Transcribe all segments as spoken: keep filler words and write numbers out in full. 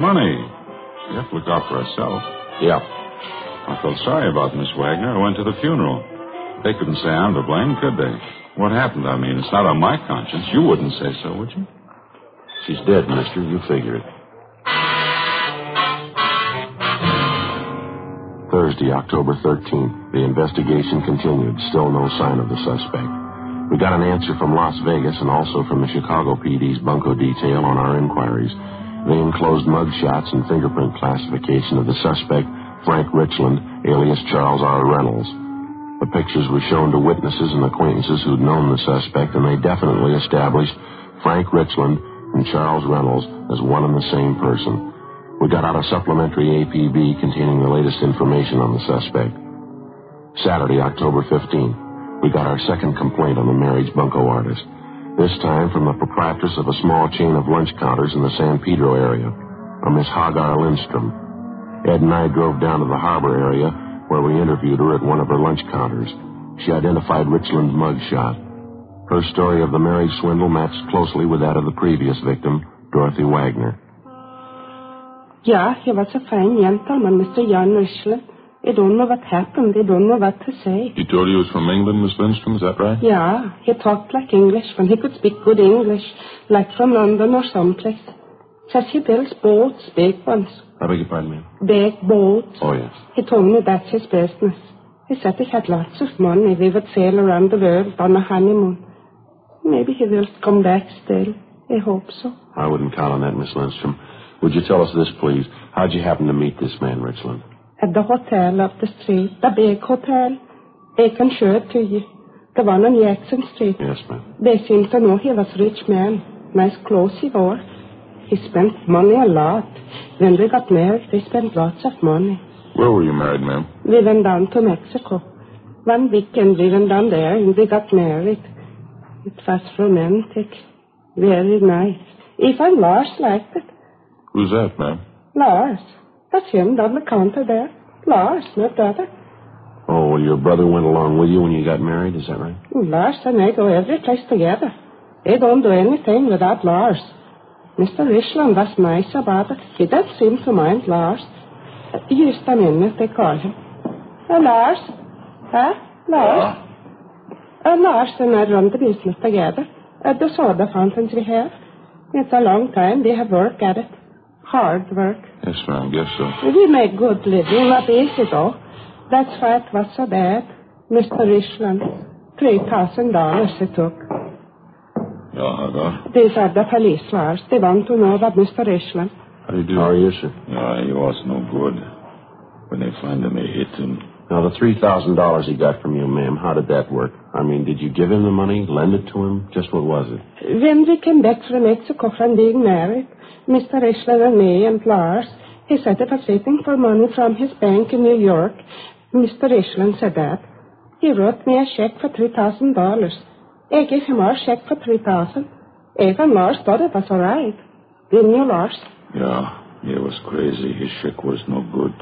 Money. You have to look out for herself. Yeah. I felt sorry about Miss Wagner. I went to the funeral. They couldn't say I'm to blame, could they? What happened? I mean, it's not on my conscience. You wouldn't say so, would you? She's dead, mister. You figure it. Thursday, October thirteenth. The investigation continued. Still no sign of the suspect. We got an answer from Las Vegas and also from the Chicago P D's bunco detail on our inquiries. They enclosed mugshots and fingerprint classification of the suspect, Frank Richland, alias Charles R. Reynolds. The pictures were shown to witnesses and acquaintances who'd known the suspect, and they definitely established Frank Richland and Charles Reynolds as one and the same person. We got out a supplementary A P B containing the latest information on the suspect. Saturday, October fifteenth, we got our second complaint on the marriage bunco artist. This time from the proprietress of a small chain of lunch counters in the San Pedro area, a Miss Hagar Lindstrom. Ed and I drove down to the harbor area where we interviewed her at one of her lunch counters. She identified Richland's mugshot. Her story of the marriage swindle matched closely with that of the previous victim, Dorothy Wagner. Yeah, he was a fine gentleman, Mister Jan Richland. I don't know what happened. I don't know what to say. He told you he was from England, Miss Lindstrom, is that right? Yeah, he talked like English when he could speak good English, like from London or someplace. Says he builds boats, big ones. I beg your pardon, ma'am? Big boats. Oh, yes. He told me that's his business. He said he had lots of money. We would sail around the world on a honeymoon. Maybe he will come back still. I hope so. I wouldn't count on that, Miss Lindstrom. Would you tell us this, please? How'd you happen to meet this man, Richland? At the hotel up the street, the big hotel. I can show it to you. The one on Jackson Street. Yes, ma'am. They seem to know he was a rich man. Nice clothes he wore. He spent money a lot. When we got married, we spent lots of money. Where were you married, ma'am? We went down to Mexico. One weekend we went down there and we got married. It was romantic. Very nice. Even Lars liked it. Who's that, ma'am? Lars. That's him down the counter there. Lars, my brother. Oh, well, your brother went along with you when you got married, is that right? Lars and I go every place together. I don't do anything without Lars. Mister Richland was nice about it. He didn't seem to mind Lars. Uh, just a minute, they call him. Uh, Lars? Huh? Lars? Uh, Lars and I run the business together. At the soda fountains we have. It's a long time. We have work at it. Hard work. Yes, ma'am, guess so. We make good living, not easy, though. That's why it was so bad. Mister Richland, three thousand dollars he took. Yeah, Hagar. These are the police, Lars. They want to know about Mister Richland. How do you do? How are you, sir? Yeah, he was no good. When they find him, they hit him. Now, the three thousand dollars he got from you, ma'am, how did that work? I mean, did you give him the money, lend it to him? Just what was it? When we came back from Mexico from being married, Mister Richland and me and Lars, he said he was waiting for money from his bank in New York. Mister Richland said that. He wrote me a check for three thousand dollars. I gave him our check for three thousand dollars. Even Lars thought it was all right. Didn't you, Lars? Yeah, he was crazy. His check was no good.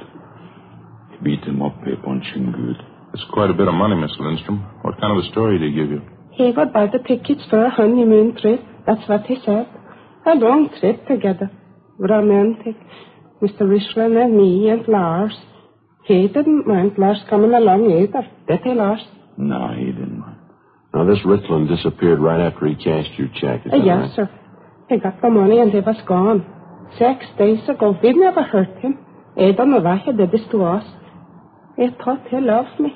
He beat him up, they punched him good. That's quite a bit of money, Miss Lindstrom. What kind of a story did he give you? He would buy the tickets for a honeymoon trip. That's what he said. A long trip together. Romantic. Mister Richland and me and Lars. He didn't mind Lars coming along either. Did he, Lars? No, he didn't mind. Now, this Richland disappeared right after he cashed your check, is Uh, that yes, right? sir. He got the money and he was gone. Six days ago. We never hurt him. I don't know why he did this to us. I thought he loved me.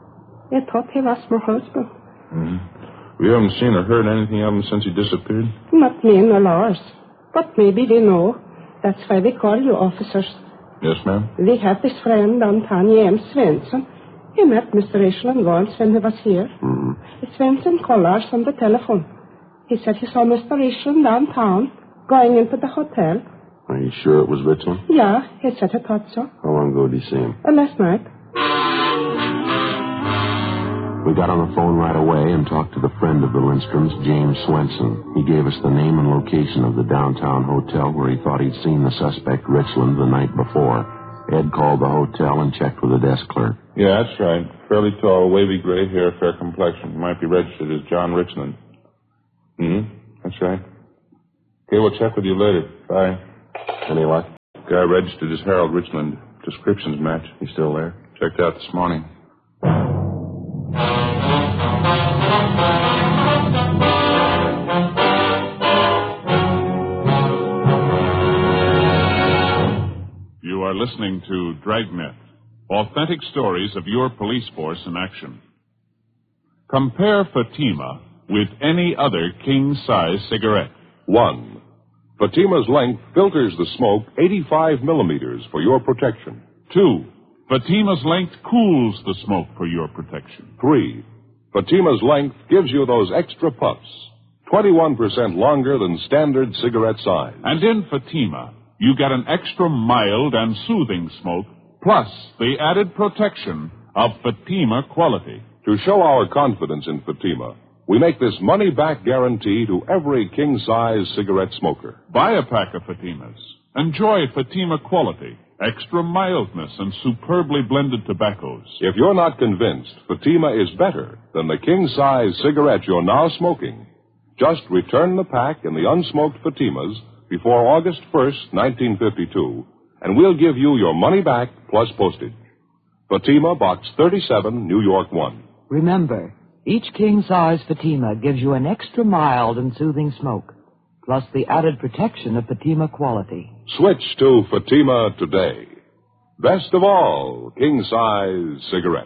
I thought he was my husband. Mm-hmm. We haven't seen or heard anything of him since he disappeared? Not me nor Lars. But maybe we know. That's why we call you officers. Yes, ma'am? We have this friend downtown, James Svensson. He met Mister Richland once when he was here. Mm-hmm. Svensson called Lars on the telephone. He said he saw Mister Richland downtown, going into the hotel. Are you sure it was Richland? Yeah, he said he thought so. How long ago did you see him? Uh, last night. We got on the phone right away and talked to the friend of the Lindstroms, James Swenson. He gave us the name and location of the downtown hotel where he thought he'd seen the suspect, Richland, the night before. Ed called the hotel and checked with the desk clerk. Yeah, that's right. Fairly tall, wavy gray hair, fair complexion. Might be registered as John Richland. Mm-hmm. That's right. Okay, we'll check with you later. Bye. Any luck? Guy registered as Harold Richland. Descriptions match. He's still there? Checked out this morning. You are listening to Dragnet, authentic stories of your police force in action. Compare Fatima with any other king-size cigarette. One, Fatima's length filters the smoke eighty-five millimeters for your protection. Two, Fatima's length cools the smoke for your protection. Three, Fatima's length gives you those extra puffs, twenty-one percent longer than standard cigarette size. And in Fatima, you get an extra mild and soothing smoke, plus the added protection of Fatima quality. To show our confidence in Fatima, we make this money-back guarantee to every king-size cigarette smoker. Buy a pack of Fatimas. Enjoy Fatima quality, extra mildness, and superbly blended tobaccos. If you're not convinced Fatima is better than the king-size cigarette you're now smoking, just return the pack in the unsmoked Fatimas before August first, nineteen fifty-two, and we'll give you your money back plus postage. Fatima, Box thirty-seven, New York one. Remember, each king-size Fatima gives you an extra mild and soothing smoke, plus the added protection of Fatima quality. Switch to Fatima today. Best of all, king-size cigarettes.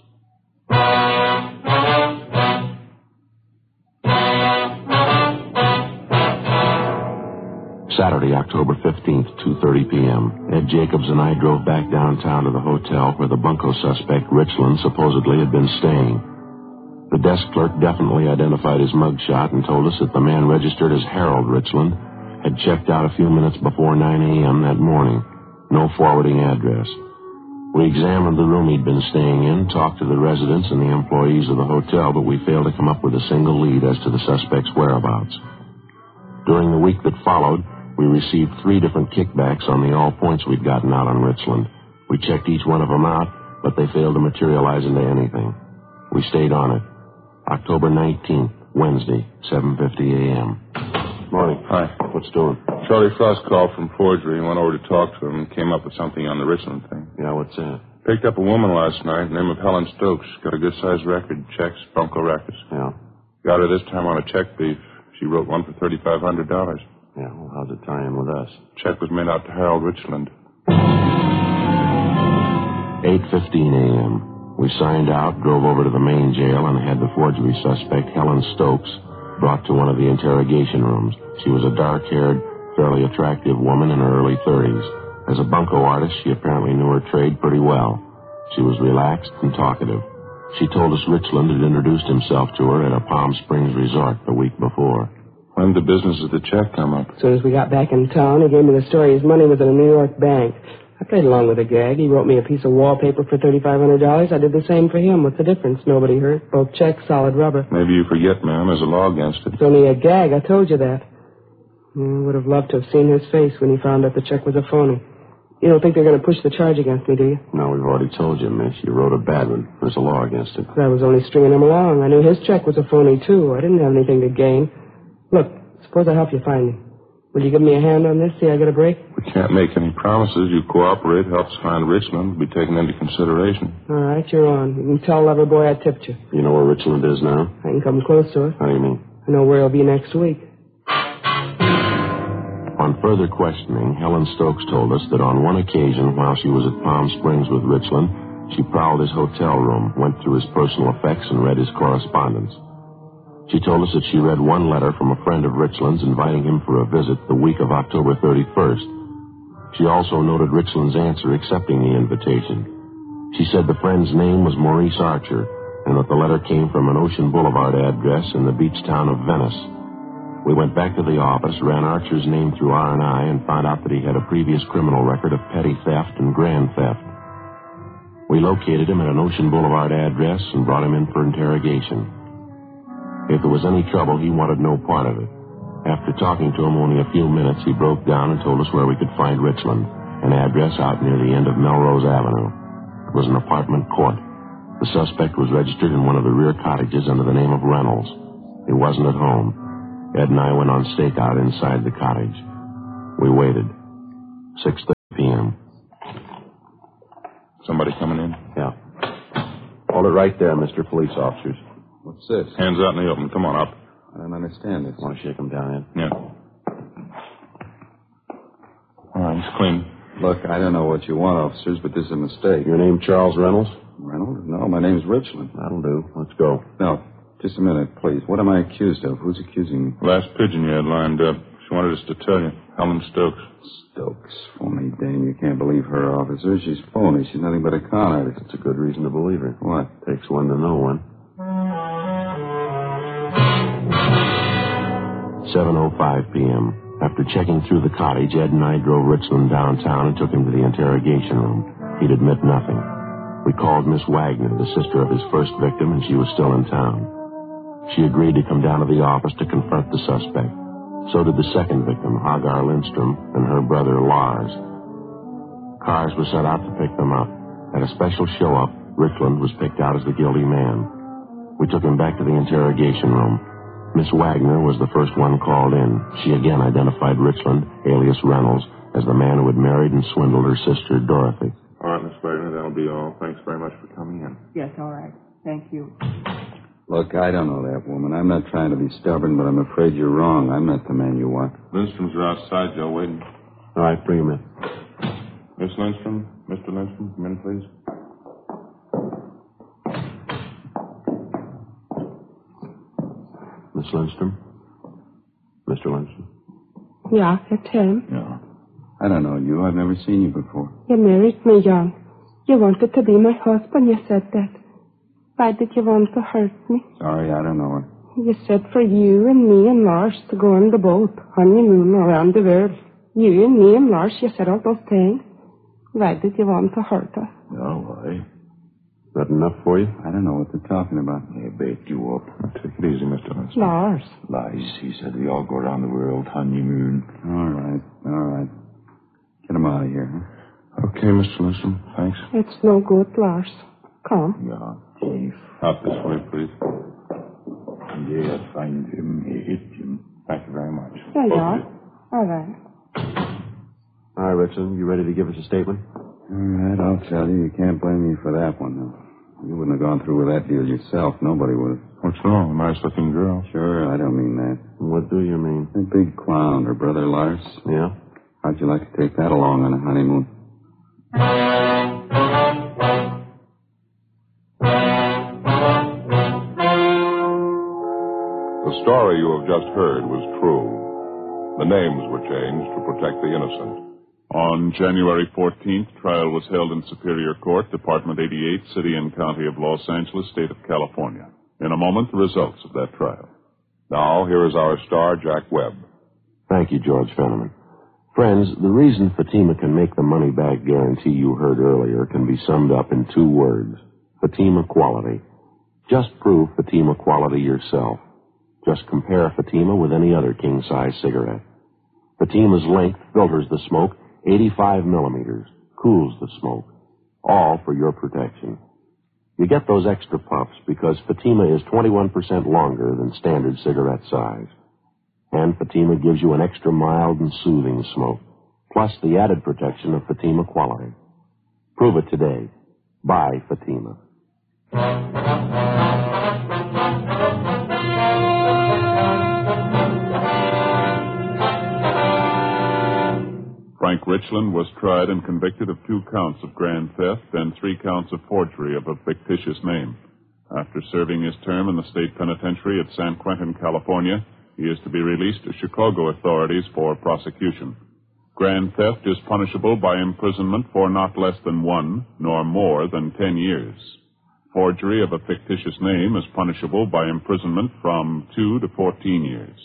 Saturday, October fifteenth, two thirty p.m. Ed Jacobs and I drove back downtown to the hotel where the bunco suspect, Richland, supposedly had been staying. The desk clerk definitely identified his mugshot and told us that the man registered as Harold Richland had checked out a few minutes before nine a.m. that morning. No forwarding address. We examined the room he'd been staying in, talked to the residents and the employees of the hotel, but we failed to come up with a single lead as to the suspect's whereabouts. During the week that followed, we received three different kickbacks on the all points we'd gotten out on Richland. We checked each one of them out, but they failed to materialize into anything. We stayed on it. October nineteenth, Wednesday, seven fifty a.m. Morning. Hi. What's doing? Charlie Frost called from forgery and went over to talk to him and came up with something on the Richland thing. Yeah, what's that? Picked up a woman last night, name of Helen Stokes. Got a good-sized record, checks, bunco records. Yeah. Got her this time on a check thief. She wrote one for thirty-five hundred dollars. Yeah, well, how's it tie in with us? Check was made out to Harold Richland. eight fifteen a.m. We signed out, drove over to the main jail, and had the forgery suspect, Helen Stokes, brought to one of the interrogation rooms. She was a dark-haired, fairly attractive woman in her early thirties. As a bunco artist, she apparently knew her trade pretty well. She was relaxed and talkative. She told us Richland had introduced himself to her at a Palm Springs resort the week before. When did the business of the check come up? As soon as we got back in town, he gave me the story his money was in a New York bank. I played along with the gag. He wrote me a piece of wallpaper for thirty-five hundred dollars. I did the same for him. What's the difference? Nobody hurt. Both checks, solid rubber. Maybe you forget, ma'am. There's a law against it. It's only a gag. I told you that. I would have loved to have seen his face when he found out the check was a phony. You don't think they're going to push the charge against me, do you? No, we've already told you, miss. You wrote a bad one. There's a law against it. I was only stringing him along. I knew his check was a phony, too. I didn't have anything to gain. Look, suppose I help you find him. Will you give me a hand on this? See I get a break? We can't make any promises. You cooperate, help us find Richland, will be taken into consideration. All right, you're on. You can tell Loverboy I tipped you. You know where Richland is now? I can come close to it. How do you mean? I know where he'll be next week. On further questioning, Helen Stokes told us that on one occasion while she was at Palm Springs with Richland, she prowled his hotel room, went through his personal effects, and read his correspondence. She told us that she read one letter from a friend of Richland's inviting him for a visit the week of October thirty-first. She also noted Richland's answer accepting the invitation. She said the friend's name was Maurice Archer and that the letter came from an Ocean Boulevard address in the beach town of Venice. We went back to the office, ran Archer's name through R and I, and found out that he had a previous criminal record of petty theft and grand theft. We located him at an Ocean Boulevard address and brought him in for interrogation. If there was any trouble, he wanted no part of it. After talking to him only a few minutes, he broke down and told us where we could find Richland, an address out near the end of Melrose Avenue. It was an apartment court. The suspect was registered in one of the rear cottages under the name of Reynolds. He wasn't at home. Ed and I went on stakeout inside the cottage. We waited. six p.m. Somebody coming in? Yeah. Hold it right there, Mister Police Officers. What's this? Hands out in the open. Come on up. I don't understand this. Want to shake him down, Ed? Yeah. All right, it's clean. Look, I don't know what you want, officers, but this is a mistake. Your name Charles Reynolds? Reynolds? No, my name's Richland. That'll do. Let's go. No, just a minute, please. What am I accused of? Who's accusing me? Last pigeon you had lined up. She wanted us to tell you. Helen Stokes. Stokes. Phony dame. You can't believe her, officer. She's phony. She's nothing but a con artist. It's a good reason to believe her. What? Takes one to know one. seven oh five p.m. After checking through the cottage, Ed and I drove Richland downtown and took him to the interrogation room. He'd admit nothing. We called Miss Wagner, the sister of his first victim, and she was still in town. She agreed to come down to the office to confront the suspect. So did the second victim, Hagar Lindstrom, and her brother, Lars. Cars were sent out to pick them up. At a special show-up, Richland was picked out as the guilty man. We took him back to the interrogation room. Miss Wagner was the first one called in. She again identified Richland, alias Reynolds, as the man who had married and swindled her sister, Dorothy. All right, Miss Wagner, that'll be all. Thanks very much for coming in. Yes, all right. Thank you. Look, I don't know that woman. I'm not trying to be stubborn, but I'm afraid you're wrong. I'm not the man you want. Lindstrom's are outside, Joe, waiting. All right, bring him in. Miss Lindstrom, Mister Lindstrom, come in, please. Miss Lindstrom? Mister Lindstrom? Yeah, it's him. Yeah. I don't know you. I've never seen you before. You married me young. You wanted to be my husband, you said that. Why did you want to hurt me? Sorry, I don't know her. You said for you and me and Lars to go on the boat, honeymoon around the world. You and me and Lars, you said all those things. Why did you want to hurt us? No, why? That enough for you? I don't know what they're talking about. They bait you up. Take it easy, Mister Lindstrom. Lars. Lies. He said we all go around the world honeymoon. All right, all right. Get him out of here, huh? Okay, Mister Lindstrom. Thanks. It's no good, Lars. Come. Yeah, chief. Out this way, please. Yes, find him. Hit him. Thank you very much. There you are. All right. All right, Richland, you ready to give us a statement? All right, I'll tell you. You can't blame me for that one. Though. You wouldn't have gone through with that deal yourself. Nobody would have. What's wrong? Nice-looking girl. Sure, I don't mean that. What do you mean? That big clown, her brother Lars. Yeah? How'd you like to take that along on a honeymoon? The story you have just heard was true. The names were changed to protect the innocent. On January fourteenth, trial was held in Superior Court, Department eighty-eight, City and County of Los Angeles, State of California. In a moment, the results of that trial. Now, here is our star, Jack Webb. Thank you, George Fenneman. Friends, the reason Fatima can make the money-back guarantee you heard earlier can be summed up in two words. Fatima quality. Just prove Fatima quality yourself. Just compare Fatima with any other king-size cigarette. Fatima's length filters the smoke eighty-five millimeters, cools the smoke, all for your protection. You get those extra puffs because Fatima is twenty-one percent longer than standard cigarette size. And Fatima gives you an extra mild and soothing smoke, plus the added protection of Fatima quality. Prove it today. Buy Fatima. Frank Richland was tried and convicted of two counts of grand theft and three counts of forgery of a fictitious name. After serving his term in the state penitentiary at San Quentin, California, he is to be released to Chicago authorities for prosecution. Grand theft is punishable by imprisonment for not less than one, nor more than ten years. Forgery of a fictitious name is punishable by imprisonment from two to fourteen years.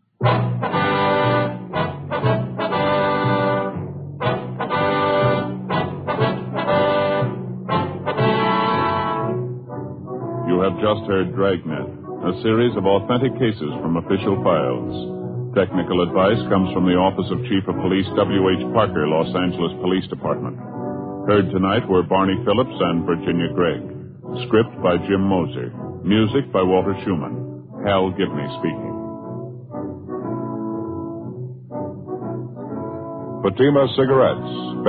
You have just heard Dragnet, a series of authentic cases from official files. Technical advice comes from the Office of Chief of Police W H Parker, Los Angeles Police Department. Heard tonight were Barney Phillips and Virginia Gregg. Script by Jim Moser. Music by Walter Schumann. Hal Gibney speaking. Fatima Cigarettes.